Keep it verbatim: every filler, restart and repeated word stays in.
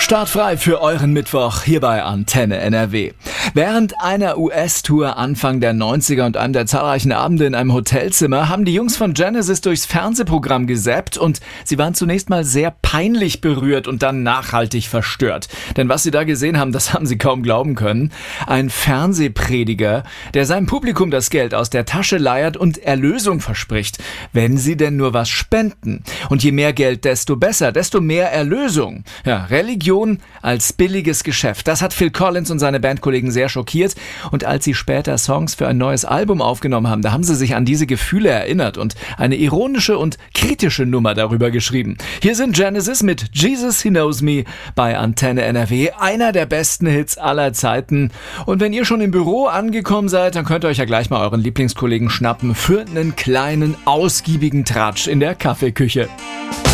Startfrei für euren Mittwoch hier bei Antenne N R W. Während einer U S-Tour Anfang der neunziger und einem der zahlreichen Abende in einem Hotelzimmer haben die Jungs von Genesis durchs Fernsehprogramm gesappt und sie waren zunächst mal sehr peinlich berührt und dann nachhaltig verstört. Denn was sie da gesehen haben, das haben sie kaum glauben können. Ein Fernsehprediger, der seinem Publikum das Geld aus der Tasche leiert und Erlösung verspricht, wenn sie denn nur was spenden. Und je mehr Geld, desto besser, desto mehr Erlösung. Ja, Religion als billiges Geschäft. Das hat Phil Collins und seine Bandkollegen sehr schockiert. Und als sie später Songs für ein neues Album aufgenommen haben, da haben sie sich an diese Gefühle erinnert und eine ironische und kritische Nummer darüber geschrieben. Hier sind Genesis mit Jesus He Knows Me bei Antenne N R W. Einer der besten Hits aller Zeiten. Und wenn ihr schon im Büro angekommen seid, dann könnt ihr euch ja gleich mal euren Lieblingskollegen schnappen für einen kleinen, ausgiebigen Tratsch in der Kaffeeküche.